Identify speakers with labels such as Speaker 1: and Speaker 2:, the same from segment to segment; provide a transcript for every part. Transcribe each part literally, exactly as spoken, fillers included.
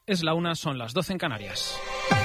Speaker 1: Es la una, son las doce en Canarias.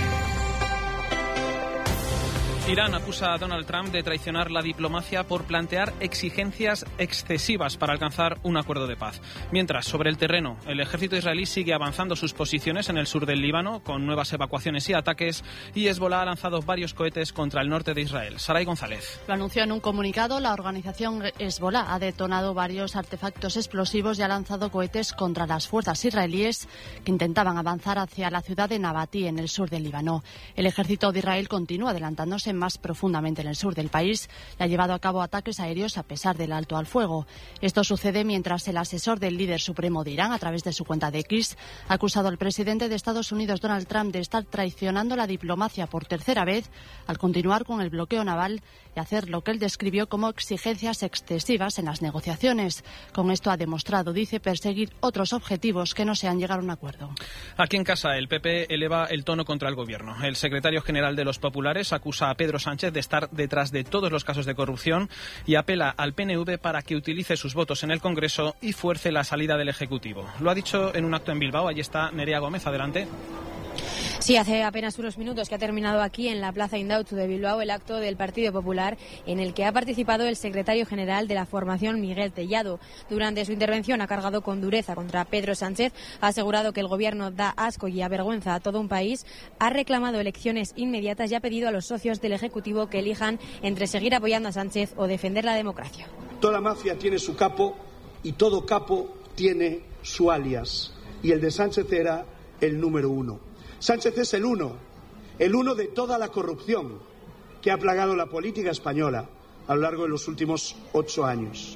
Speaker 1: Irán acusa a Donald Trump de traicionar la diplomacia por plantear exigencias excesivas para alcanzar un acuerdo de paz. Mientras, sobre el terreno, el ejército israelí sigue avanzando sus posiciones en el sur del Líbano, con nuevas evacuaciones y ataques, y Hezbollah ha lanzado varios cohetes contra el norte de Israel. Saray González.
Speaker 2: Lo anunció en un comunicado. La organización Hezbollah ha detonado varios artefactos explosivos y ha lanzado cohetes contra las fuerzas israelíes que intentaban avanzar hacia la ciudad de Nabatí, en el sur del Líbano. El ejército de Israel continúa adelantándose más profundamente en el sur del país y ha llevado a cabo ataques aéreos a pesar del alto al fuego. Esto sucede mientras el asesor del líder supremo de Irán, a través de su cuenta de X, ha acusado al presidente de Estados Unidos, Donald Trump, de estar traicionando la diplomacia por tercera vez al continuar con el bloqueo naval y hacer lo que él describió como exigencias excesivas en las negociaciones. Con esto ha demostrado, dice, perseguir otros objetivos que no sean llegar a un acuerdo.
Speaker 1: Aquí en casa, el P P eleva el tono contra el gobierno. El secretario general de los populares acusa a Pedro Sánchez de estar detrás de todos los casos de corrupción y apela al P N V para que utilice sus votos en el Congreso y fuerce la salida del Ejecutivo. Lo ha dicho en un acto en Bilbao. Allí está Nerea Gómez. Adelante.
Speaker 3: Sí, hace apenas unos minutos que ha terminado aquí en la Plaza Indautxu de Bilbao el acto del Partido Popular, en el que ha participado el secretario general de la formación, Miguel Tellado. Durante su intervención ha cargado con dureza contra Pedro Sánchez, ha asegurado que el gobierno da asco y avergüenza a todo un país, ha reclamado elecciones inmediatas y ha pedido a los socios del Ejecutivo que elijan entre seguir apoyando a Sánchez o defender la democracia.
Speaker 4: Toda mafia tiene su capo y todo capo tiene su alias, y el de Sánchez era el número uno. Sánchez es el uno, el uno de toda la corrupción que ha plagado la política española a lo largo de los últimos ocho años.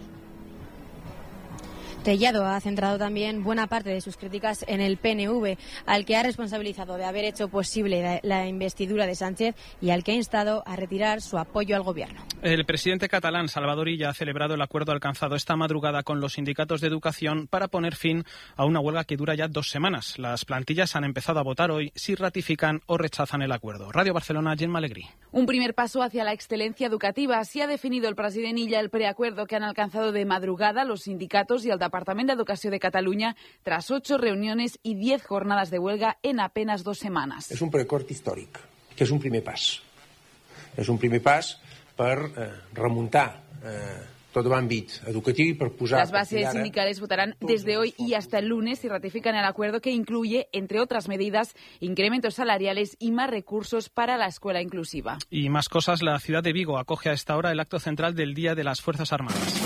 Speaker 3: Tellado ha centrado también buena parte de sus críticas en el P N V, al que ha responsabilizado de haber hecho posible la investidura de Sánchez y al que ha instado a retirar su apoyo al gobierno.
Speaker 1: El presidente catalán, Salvador Illa, ha celebrado el acuerdo alcanzado esta madrugada con los sindicatos de educación para poner fin a una huelga que dura ya dos semanas. Las plantillas han empezado a votar hoy si ratifican o rechazan el acuerdo. Radio Barcelona, Gemma Alegrí.
Speaker 5: Un primer paso hacia la excelencia educativa. Así ha definido el president Illa el preacuerdo que han alcanzado de madrugada los sindicatos y el Departamento de Educación de Cataluña tras ocho reuniones y diez jornadas de huelga en apenas dos semanas.
Speaker 6: És un preacord històric, que és un primer pas. És un primer pas per eh, remuntar eh, tot l'àmbit educatiu i per posar...
Speaker 5: Las bases sindicales votarán desde hoy y hasta el lunes si ratifican el acuerdo, que incluye, entre otras medidas, incrementos salariales y más recursos para la escuela inclusiva.
Speaker 1: Y más cosas, la ciudad de Vigo acoge a esta hora el acto central del Día de las Fuerzas Armadas.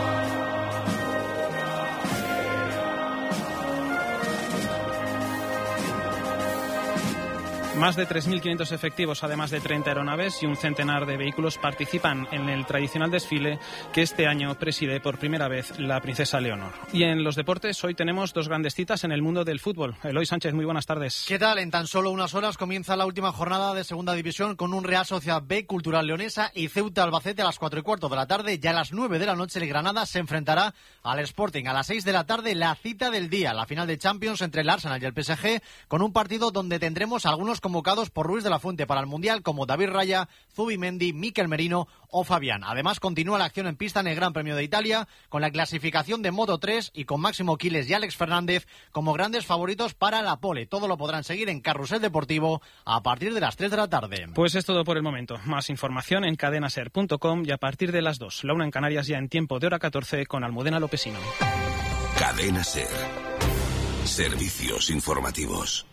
Speaker 1: Más de tres mil quinientos efectivos, además de treinta aeronaves y un centenar de vehículos, participan en el tradicional desfile que este año preside por primera vez la princesa Leonor. Y en los deportes, hoy tenemos dos grandes citas en el mundo del fútbol. Eloy Sánchez, muy buenas tardes.
Speaker 7: ¿Qué tal? En tan solo unas horas comienza la última jornada de Segunda División con un Real Sociedad B, Cultural Leonesa y Ceuta Albacete a las cuatro y cuarto de la tarde. Ya a las nueve de la noche el Granada se enfrentará al Sporting. A las seis de la tarde la cita del día, la final de Champions entre el Arsenal y el P S G, con un partido donde tendremos algunos convocados por Ruiz de la Fuente para el Mundial, como David Raya, Zubimendi, Mikel Merino o Fabián. Además, continúa la acción en pista en el Gran Premio de Italia, con la clasificación de Moto tres y con Máximo Quiles y Alex Fernández como grandes favoritos para la pole. Todo lo podrán seguir en Carrusel Deportivo a partir de las tres de la tarde.
Speaker 1: Pues es todo por el momento. Más información en cadenaser punto com y a partir de las dos. La una en Canarias, ya en tiempo de hora catorce, con Almudena Lopesino.
Speaker 8: Cadena Ser. Servicios informativos.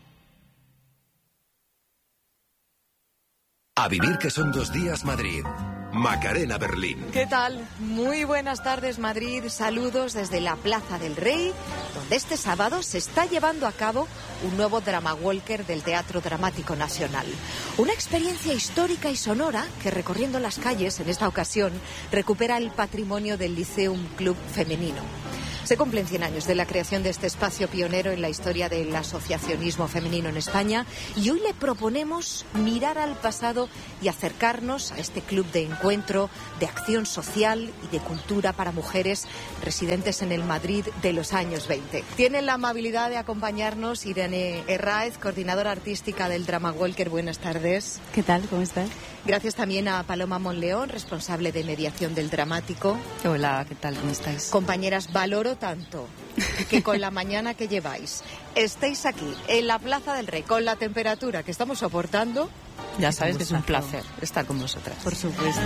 Speaker 8: A vivir, que son dos días Madrid. Macarena Berlín.
Speaker 9: ¿Qué tal? Muy buenas tardes, Madrid. Saludos desde la Plaza del Rey, donde este sábado se está llevando a cabo un nuevo Drama Walker del Teatro Dramático Nacional. Una experiencia histórica y sonora que, recorriendo las calles, en esta ocasión, recupera el patrimonio del Liceum Club Femenino. Se cumplen cien años de la creación de este espacio pionero en la historia del asociacionismo femenino en España, y hoy le proponemos mirar al pasado y acercarnos a este club de encuentro, de acción social y de cultura para mujeres residentes en el Madrid de los años veinte. Tienen la amabilidad de acompañarnos Irene Herráez, coordinadora artística del Drama Walker. Buenas tardes.
Speaker 3: ¿Qué tal? ¿Cómo estás?
Speaker 9: Gracias también a Paloma Monleón, responsable de mediación del dramático.
Speaker 10: Hola, ¿qué tal? ¿Cómo estáis?
Speaker 9: Compañeras, valoro gustado tanto que con la mañana que lleváis estéis aquí, en la Plaza del Rey, con la temperatura que estamos soportando,
Speaker 10: ya sabes que es un placer estar con vosotras.
Speaker 9: Por supuesto.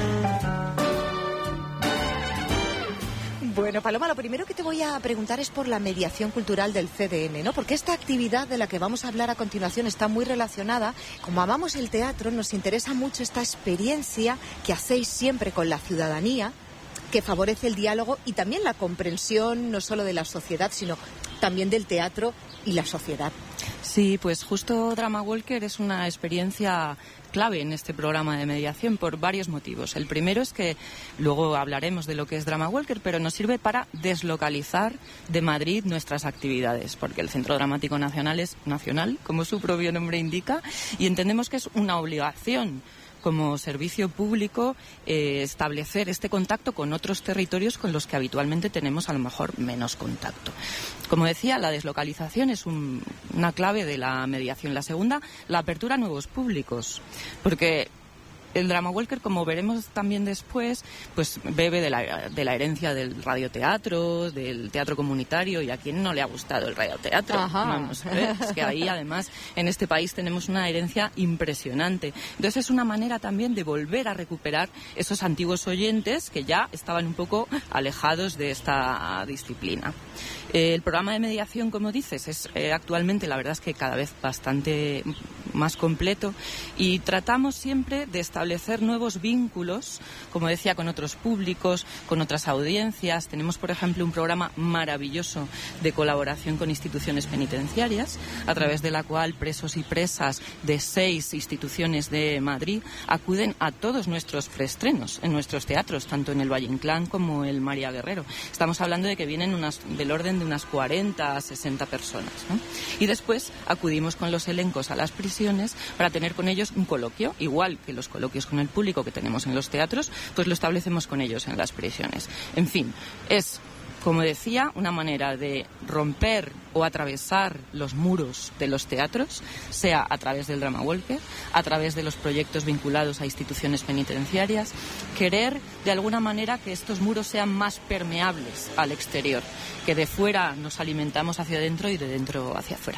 Speaker 9: Bueno, Paloma, lo primero que te voy a preguntar es por la mediación cultural del C D M, ¿no? Porque esta actividad de la que vamos a hablar a continuación está muy relacionada. Como amamos el teatro, nos interesa mucho esta experiencia que hacéis siempre con la ciudadanía, que favorece el diálogo y también la comprensión no solo de la sociedad, sino también del teatro y la sociedad.
Speaker 10: Sí, pues justo Drama Walker es una experiencia clave en este programa de mediación por varios motivos. El primero es que luego hablaremos de lo que es Drama Walker, pero nos sirve para deslocalizar de Madrid nuestras actividades, porque el Centro Dramático Nacional es nacional, como su propio nombre indica, y entendemos que es una obligación como servicio público eh, establecer este contacto con otros territorios con los que habitualmente tenemos a lo mejor menos contacto. Como decía, la deslocalización es un, una clave de la mediación. La segunda, la apertura a nuevos públicos, porque el Drama Walker, como veremos también después, pues bebe de la, de la herencia del radioteatro, del teatro comunitario, y a quien no le ha gustado el radioteatro. Vamos a ver, es que ahí además en este país tenemos una herencia impresionante. Entonces es una manera también de volver a recuperar esos antiguos oyentes que ya estaban un poco alejados de esta disciplina. Eh, el programa de mediación, como dices, es eh, actualmente la verdad es que cada vez bastante más completo, y tratamos siempre de establecer nuevos vínculos, como decía, con otros públicos, con otras audiencias. Tenemos, por ejemplo, un programa maravilloso de colaboración con instituciones penitenciarias, a través de la cual presos y presas de seis instituciones de Madrid acuden a todos nuestros preestrenos en nuestros teatros, tanto en el Valle Inclán como el María Guerrero. Estamos hablando de que vienen unas, del orden de unas cuarenta a sesenta personas, ¿no? Y después acudimos con los elencos a las prisiones para tener con ellos un coloquio, igual que los coloquios con el público que tenemos en los teatros, pues lo establecemos con ellos en las prisiones. En fin, es, como decía, una manera de romper o atravesar los muros de los teatros, sea a través del Drama Walker, a través de los proyectos vinculados a instituciones penitenciarias, querer de alguna manera que estos muros sean más permeables al exterior, que de fuera nos alimentamos hacia adentro y de dentro hacia afuera.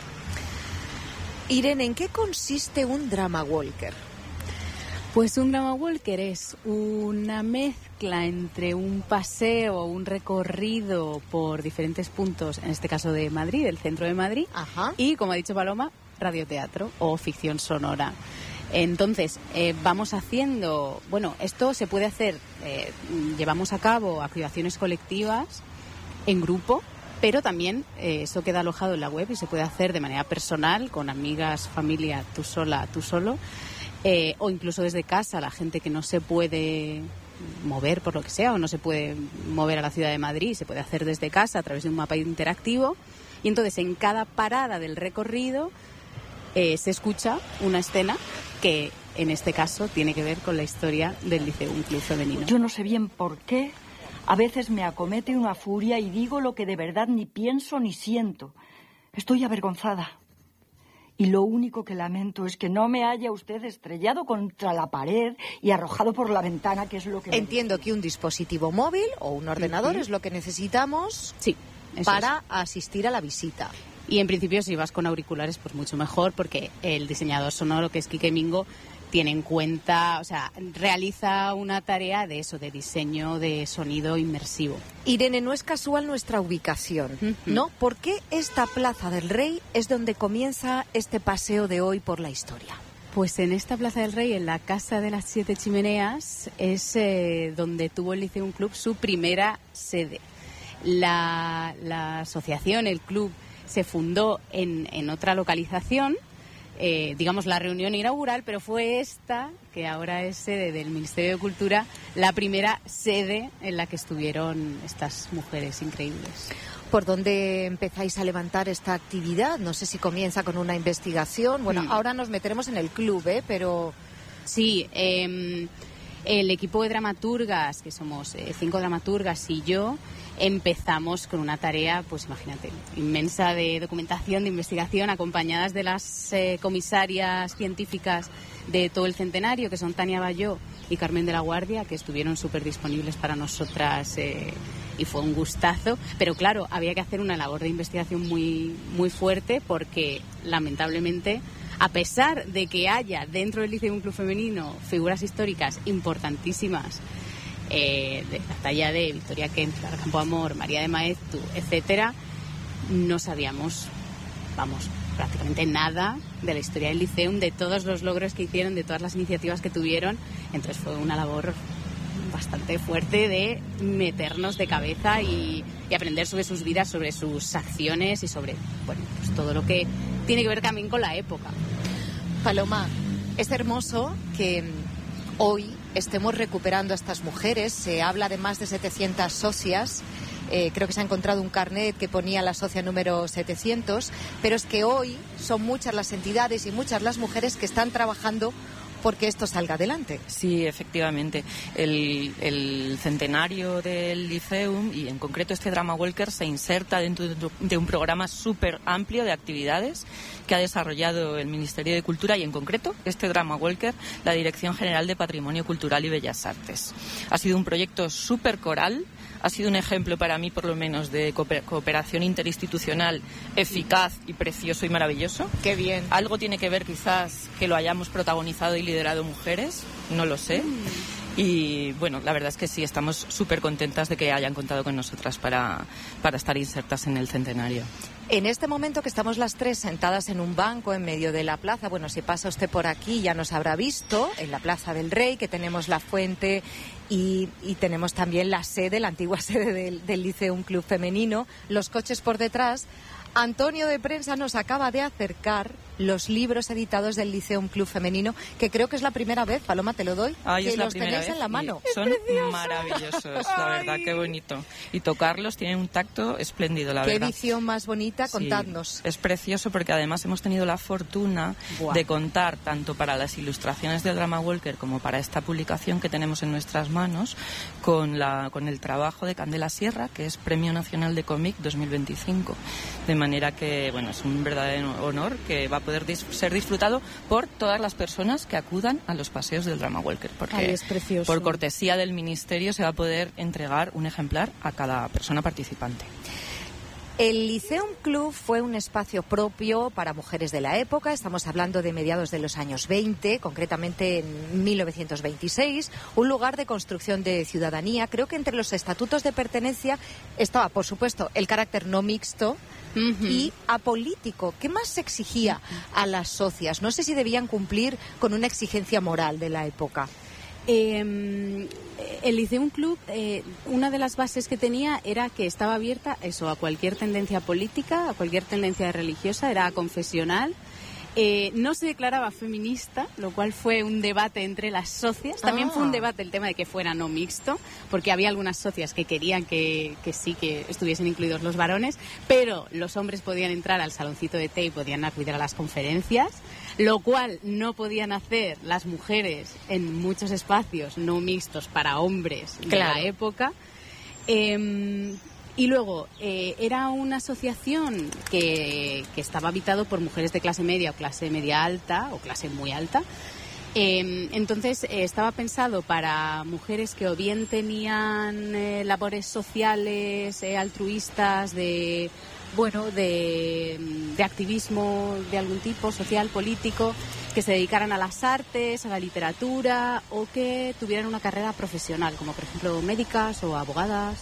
Speaker 9: Irene, ¿en qué consiste un Drama Walker?
Speaker 11: Pues un Drama Walker es una mezcla entre un paseo, un recorrido por diferentes puntos, en este caso de Madrid, del centro de Madrid,
Speaker 9: Ajá.
Speaker 11: y, como ha dicho Paloma, radioteatro o ficción sonora. Entonces, eh, vamos haciendo, bueno, esto se puede hacer, eh, llevamos a cabo activaciones colectivas en grupo, pero también eh, eso queda alojado en la web y se puede hacer de manera personal, con amigas, familia, tú sola, tú solo, eh, o incluso desde casa, la gente que no se puede mover por lo que sea o no se puede mover a la ciudad de Madrid, se puede hacer desde casa a través de un mapa interactivo, y entonces en cada parada del recorrido eh, se escucha una escena que en este caso tiene que ver con la historia del Liceo, un club femenino.
Speaker 12: Yo no sé bien por qué. A veces me acomete una furia y digo lo que de verdad ni pienso ni siento. Estoy avergonzada. Y lo único que lamento es que no me haya usted estrellado contra la pared y arrojado por la ventana, que es lo que...
Speaker 9: Entiendo que un dispositivo móvil o un ordenador uh-huh. es lo que necesitamos
Speaker 11: sí,
Speaker 9: para
Speaker 11: es.
Speaker 9: asistir a la visita.
Speaker 11: Y en principio, si vas con auriculares, pues mucho mejor, porque el diseñador sonoro, que es Quique Mingo, tiene en cuenta, o sea, realiza una tarea de eso, de diseño de sonido inmersivo.
Speaker 9: Irene, no es casual nuestra ubicación, uh-huh. ¿no? ¿Por qué esta Plaza del Rey es donde comienza este paseo de hoy por la historia?
Speaker 11: Pues en esta Plaza del Rey, en la Casa de las Siete Chimeneas, es eh, donde tuvo el Liceo un Club su primera sede. La, la asociación, el club, se fundó en, en otra localización, Eh, digamos la reunión inaugural, pero fue esta, que ahora es sede del Ministerio de Cultura, la primera sede en la que estuvieron estas mujeres increíbles.
Speaker 9: ¿Por dónde empezáis a levantar esta actividad? No sé si comienza con una investigación. Bueno, mm. ahora nos meteremos en el club, ¿eh? Pero...
Speaker 11: Sí, eh, el equipo de dramaturgas, que somos eh, cinco dramaturgas y yo, empezamos con una tarea, pues imagínate, inmensa de documentación, de investigación, acompañadas de las eh, comisarias científicas de todo el centenario, que son Tania Bayó y Carmen de la Guardia, que estuvieron súper disponibles para nosotras eh, y fue un gustazo, pero claro, había que hacer una labor de investigación muy, muy fuerte porque lamentablemente, a pesar de que haya dentro del Liceum Club Femenino figuras históricas importantísimas, eh, de la talla de Victoria Kent, Clara Campoamor, María de Maeztu, etcétera, no sabíamos, vamos, prácticamente nada de la historia del Liceum, de todos los logros que hicieron, de todas las iniciativas que tuvieron. Entonces fue una labor bastante fuerte de meternos de cabeza y, y aprender sobre sus vidas, sobre sus acciones y sobre, bueno, pues todo lo que tiene que ver también con la época.
Speaker 9: Paloma, es hermoso que hoy estemos recuperando a estas mujeres. Se habla de más de setecientas socias. Eh, creo que se ha encontrado un carnet que ponía la socia número setecientos, pero es que hoy son muchas las entidades y muchas las mujeres que están trabajando porque esto salga adelante.
Speaker 10: Sí, efectivamente. El, el centenario del Liceum, y en concreto este Drama Walker, se inserta dentro de un programa súper amplio de actividades que ha desarrollado el Ministerio de Cultura y, en concreto, este Drama Walker, la Dirección General de Patrimonio Cultural y Bellas Artes. Ha sido un proyecto súper coral. Ha sido un ejemplo para mí, por lo menos, de cooperación interinstitucional eficaz y precioso y maravilloso.
Speaker 9: ¡Qué bien!
Speaker 10: Algo tiene que ver, quizás, que lo hayamos protagonizado y liderado mujeres, no lo sé. Mm. Y, bueno, la verdad es que sí, estamos súper contentas de que hayan contado con nosotras para, para estar insertas en el centenario.
Speaker 9: En este momento que estamos las tres sentadas en un banco en medio de la plaza, bueno, si pasa usted por aquí ya nos habrá visto, en la Plaza del Rey, que tenemos la fuente y, y tenemos también la sede, la antigua sede del, del Liceum Club Femenino, los coches por detrás. Antonio de Prensa nos acaba de acercar los libros editados del Liceum Club Femenino, que creo que es la primera vez, Paloma, te lo doy,
Speaker 10: Ay,
Speaker 9: que
Speaker 10: es la
Speaker 9: los
Speaker 10: primera
Speaker 9: tenéis
Speaker 10: vez
Speaker 9: en la mano.
Speaker 10: Son maravillosos, la verdad, qué bonito. Y tocarlos tiene un tacto espléndido, la
Speaker 9: qué
Speaker 10: verdad.
Speaker 9: Qué edición más bonita, contadnos.
Speaker 10: Sí, es precioso porque además hemos tenido la fortuna Buah. de contar tanto para las ilustraciones del Drama Walker como para esta publicación que tenemos en nuestras manos con, la, con el trabajo de Candela Sierra, que es Premio Nacional de Cómic dos mil veinticinco. De manera que, bueno, es un verdadero honor que va a poder dis- ser disfrutado por todas las personas que acudan a los paseos del Drama Walker, porque
Speaker 11: Ay, es precioso.
Speaker 10: Por cortesía del Ministerio se va a poder entregar un ejemplar a cada persona participante.
Speaker 9: El Liceum Club fue un espacio propio para mujeres de la época. Estamos hablando de mediados de los años veinte, concretamente en mil novecientos veintiséis, un lugar de construcción de ciudadanía. Creo que entre los estatutos de pertenencia estaba, por supuesto, el carácter no mixto uh-huh. y apolítico. ¿Qué más se exigía a las socias? No sé si debían cumplir con una exigencia moral de la época.
Speaker 11: Eh, el Liceum Club, eh, una de las bases que tenía era que estaba abierta eso a cualquier tendencia política, a cualquier tendencia religiosa, era confesional. Eh, no se declaraba feminista, lo cual fue un debate entre las socias. También ah. fue un debate el tema de que fuera no mixto, porque había algunas socias que querían que, que sí, que estuviesen incluidos los varones, pero los hombres podían entrar al saloncito de té y podían acudir a las conferencias, lo cual no podían hacer las mujeres en muchos espacios no mixtos para hombres de claro. la época. Eh, Y luego, eh, era una asociación que, que estaba habitado por mujeres de clase media o clase media alta o clase muy alta. Eh, entonces, eh, estaba pensado para mujeres que o bien tenían eh, labores sociales, eh, altruistas, de bueno, de, de activismo de algún tipo, social, político, que se dedicaran a las artes, a la literatura o que tuvieran una carrera profesional, como por ejemplo médicas o abogadas.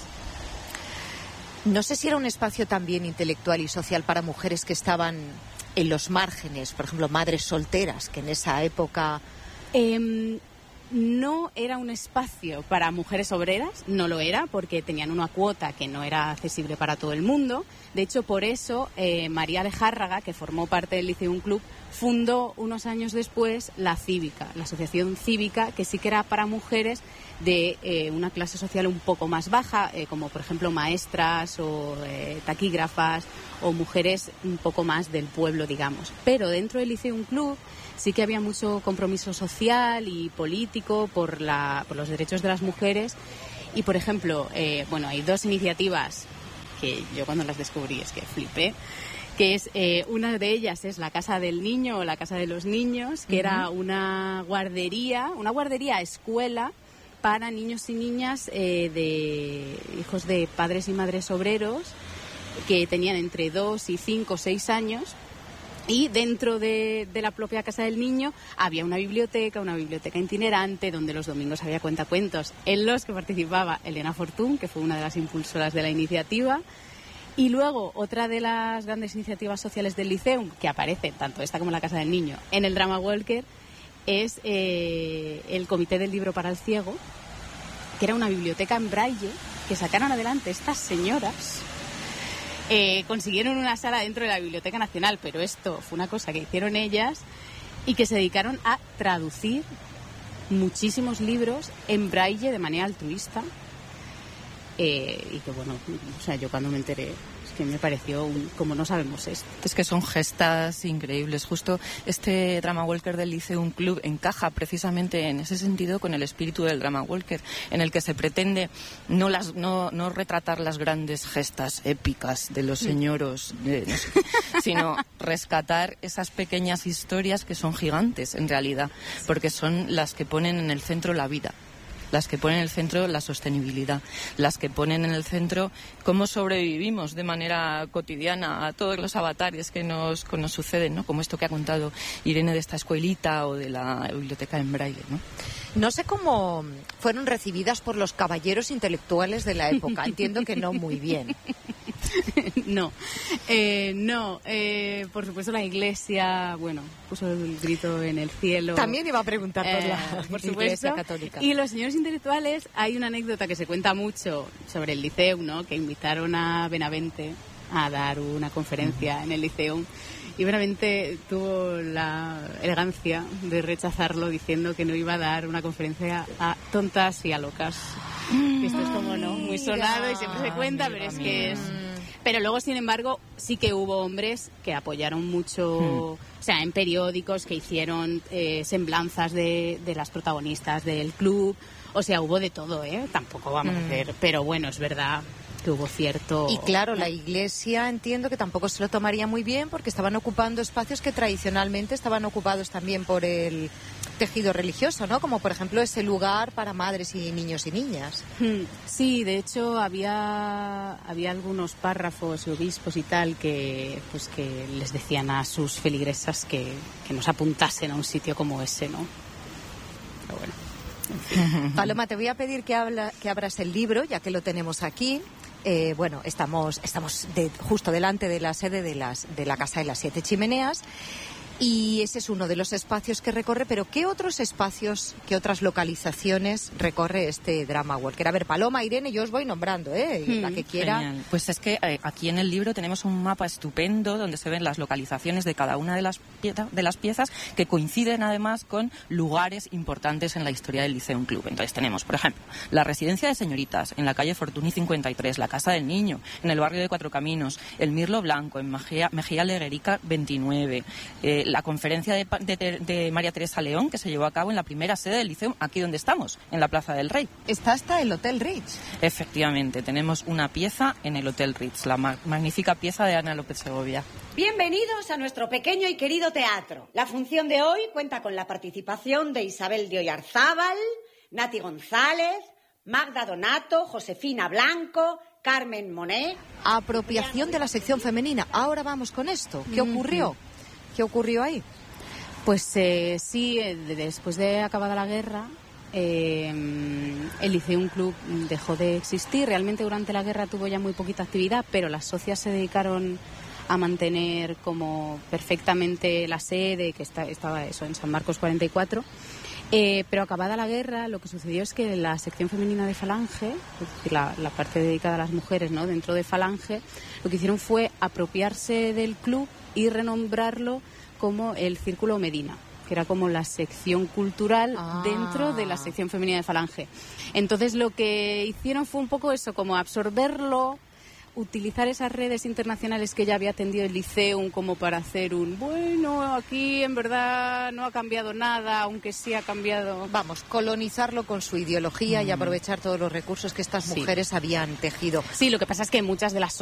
Speaker 9: No sé si era un espacio también intelectual y social para mujeres que estaban en los márgenes, por ejemplo, madres solteras, que en esa época...
Speaker 11: Eh, no era un espacio para mujeres obreras, no lo era, porque tenían una cuota que no era accesible para todo el mundo. De hecho, por eso, eh, María de Járraga, que formó parte del Liceum Club, fundó unos años después la Cívica, la Asociación Cívica, que sí que era para mujeres de eh, una clase social un poco más baja, eh, como por ejemplo maestras o eh, taquígrafas o mujeres un poco más del pueblo, digamos. Pero dentro del Liceum Club sí que había mucho compromiso social y político por, la, por los derechos de las mujeres. Y, por ejemplo, eh, bueno, hay dos iniciativas que yo cuando las descubrí es que flipé, que es eh, una de ellas es la Casa del Niño o la Casa de los Niños, que uh-huh. era una guardería, una guardería escuela para niños y niñas eh, de hijos de padres y madres obreros que tenían entre dos y cinco o seis años. Y dentro de, de la propia Casa del Niño había una biblioteca, una biblioteca itinerante, donde los domingos había cuentacuentos en los que participaba Elena Fortún, que fue una de las impulsoras de la iniciativa. Y luego, otra de las grandes iniciativas sociales del Liceum, que aparece, tanto esta como la Casa del Niño, en el Drama Walker, es eh, el Comité del Libro para el Ciego, que era una biblioteca en braille que sacaron adelante estas señoras. Eh, consiguieron una sala dentro de la Biblioteca Nacional, pero esto fue una cosa que hicieron ellas y que se dedicaron a traducir muchísimos libros en braille de manera altruista. Eh, y que bueno, o sea, yo cuando me enteré, es que me pareció un, como no sabemos esto.
Speaker 10: Es que son gestas increíbles. Justo este Drama Walker del Liceum Club encaja precisamente en ese sentido con el espíritu del Drama Walker, en el que se pretende no las no, no retratar las grandes gestas épicas de los señoros, de, no sé, sino rescatar esas pequeñas historias que son gigantes en realidad, porque son las que ponen en el centro la vida, las que ponen en el centro la sostenibilidad, las que ponen en el centro cómo sobrevivimos de manera cotidiana a todos los avatares que nos, que nos suceden, ¿no? Como esto que ha contado Irene de esta escuelita o de la biblioteca en braille, ¿no?
Speaker 9: No sé cómo fueron recibidas por los caballeros intelectuales de la época. Entiendo que no muy bien.
Speaker 11: No, eh, no. Eh, por supuesto la Iglesia, bueno, puso el grito en el cielo.
Speaker 9: También iba a preguntar por la
Speaker 11: eh, por
Speaker 9: Iglesia
Speaker 11: supuesto.
Speaker 9: Católica.
Speaker 11: Y los señores intelectuales, hay una anécdota que se cuenta mucho sobre el Liceum, ¿no? Que invitaron a Benavente a dar una conferencia uh-huh. en el Liceum. Y Benavente tuvo la elegancia de rechazarlo diciendo que no iba a dar una conferencia a tontas y a locas. Mm. Esto es como, ¿no? Muy sonado y siempre se cuenta, pero es que es... Pero luego, sin embargo, sí que hubo hombres que apoyaron mucho, mm. o sea, en periódicos que hicieron eh, semblanzas de, de las protagonistas del club. O sea, hubo de todo, ¿eh? Tampoco vamos mm. a hacer... Pero bueno, es verdad que hubo cierto...
Speaker 9: Y claro, la Iglesia entiendo que tampoco se lo tomaría muy bien porque estaban ocupando espacios que tradicionalmente estaban ocupados también por el tejido religioso, ¿no? Como por ejemplo ese lugar para madres y niños y niñas.
Speaker 11: Sí, de hecho había había algunos párrafos y obispos y tal que pues que les decían a sus feligresas que, que nos apuntasen a un sitio como ese, ¿no? Pero bueno.
Speaker 9: Paloma, te voy a pedir que, habla, que abras el libro, ya que lo tenemos aquí. Eh, bueno, estamos, estamos de, justo delante de la sede de, las, de la Casa de las Siete Chimeneas y ese es uno de los espacios que recorre, pero ¿qué otros espacios, qué otras localizaciones recorre este Drama Walker? A ver, Paloma, Irene, yo os voy nombrando, ¿eh? La que quiera.
Speaker 10: Genial. Pues es que eh, aquí en el libro tenemos un mapa estupendo donde se ven las localizaciones de cada una de las, pieza, de las piezas que coinciden además con lugares importantes en la historia del Liceum Club. Entonces tenemos, por ejemplo, la residencia de señoritas en la calle Fortuny cincuenta y tres, la Casa del Niño en el barrio de Cuatro Caminos, el Mirlo Blanco en Mejía, Mejía Leguerica veintinueve, eh, la conferencia de, de, de María Teresa León que se llevó a cabo en la primera sede del Liceum, aquí donde estamos, en la Plaza del Rey.
Speaker 9: Está hasta el Hotel Ritz.
Speaker 10: Efectivamente, tenemos una pieza en el Hotel Ritz, la ma- magnífica pieza de Ana López Segovia.
Speaker 13: Bienvenidos a nuestro pequeño y querido teatro. La función de hoy cuenta con la participación de Isabel de Oyarzábal, Nati González, Magda Donato, Josefina Blanco, Carmen Monet.
Speaker 9: Apropiación de la sección femenina. Ahora vamos con esto. ¿Qué ocurrió? Mm-hmm. ¿Qué ocurrió ahí?
Speaker 11: Pues eh, sí, eh, después de acabada la guerra, eh, el Liceum Club dejó de existir. Realmente durante la guerra tuvo ya muy poquita actividad, pero las socias se dedicaron a mantener como perfectamente la sede, que está, estaba eso en San Marcos cuarenta y cuatro. Eh, pero acabada la guerra, lo que sucedió es que la sección femenina de Falange, es decir, la, la parte dedicada a las mujeres, ¿no? Dentro de Falange, lo que hicieron fue apropiarse del club y renombrarlo como el Círculo Medina, que era como la sección cultural ah. dentro de la sección femenina de Falange. Entonces lo que hicieron fue un poco eso, como absorberlo, utilizar esas redes internacionales que ya había atendido el Liceum como para hacer un, bueno, aquí en verdad no ha cambiado nada, aunque sí ha cambiado...
Speaker 9: Vamos, colonizarlo con su ideología mm. y aprovechar todos los recursos que estas mujeres sí. habían tejido.
Speaker 11: Sí, lo que pasa es que muchas de las